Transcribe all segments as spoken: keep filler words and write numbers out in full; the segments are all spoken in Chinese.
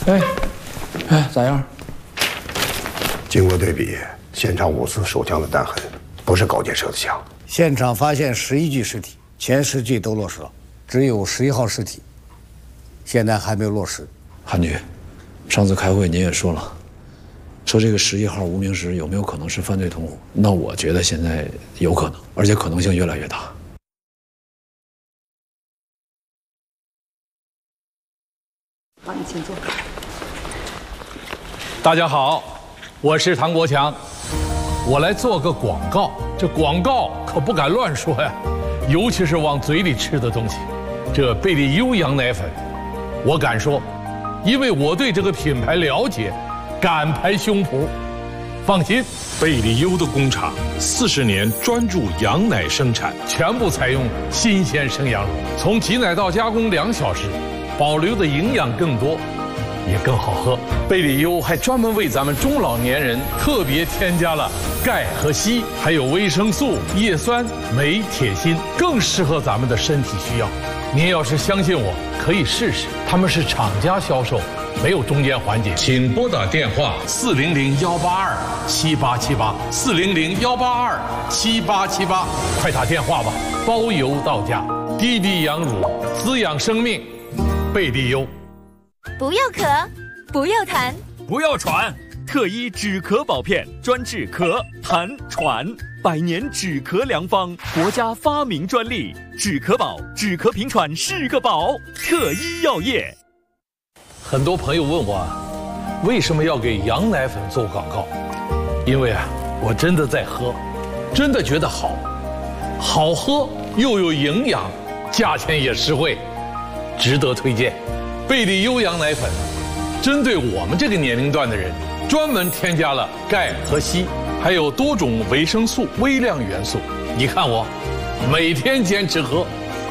哎，哎，咋样？ 经过对比，现场五次手枪的弹痕，不是高阶射的枪。 现场发现十一具尸体，前十具都落实了，只有十一号尸体，现在还没有落实。 韩局，上次开会您也说了，说这个十一号无名氏有没有可能是犯罪同伙？那我觉得现在有可能，而且可能性越来越大。 好，你请坐。 大家好，我是唐国强，我来做个广告。这广告可不敢乱说呀，尤其是往嘴里吃的东西。这贝利优羊奶粉，我敢说，因为我对这个品牌了解，敢拍胸脯。放心， 贝利优的工厂四十年专注羊奶生产， 全部采用新鲜生羊乳，从挤奶到加工两小时，保留的营养更多，也更好喝。贝利优还专门为咱们中老年人特别添加了钙和硒，还有维生素、叶酸、镁、铁、锌，更适合咱们的身体需要。您要是相信我，可以试试。他们是厂家销售，没有中间环节。请拨打电话四零零幺八二七八七八四零零幺八二七八七八，快打电话吧，包邮到家。滴滴羊乳，滋养生命，贝利优。 不要咳，不要痰， 不要喘，特医止咳宝片专治咳、痰、喘，百年止咳良方，国家发明专利，止咳宝，止咳平喘是个宝。特医药业。 很多朋友问我，为什么要给羊奶粉做广告？因为啊，我真的在喝，真的觉得好，好喝又有营养，价钱也实惠，值得推荐。贝利优羊奶粉，针对我们这个年龄段的人，专门添加了钙和硒，还有多种维生素、微量元素。你看我，每天坚持喝。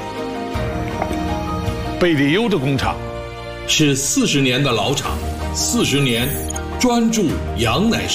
贝利优的工厂是四十年的老厂，四十年专注羊奶。